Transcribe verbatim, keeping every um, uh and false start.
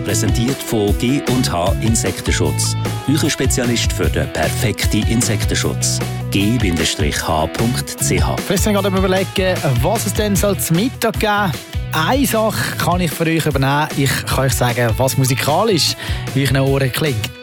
präsentiert von G und H Insektenschutz. Euer Spezialist für den perfekten Insektenschutz. G H punkt C H. Ich muss gerade überlegen, was es denn soll zum Mittag geben. Eine Sache kann ich für euch übernehmen. Ich kann euch sagen, was musikalisch in euren Ohren klingt.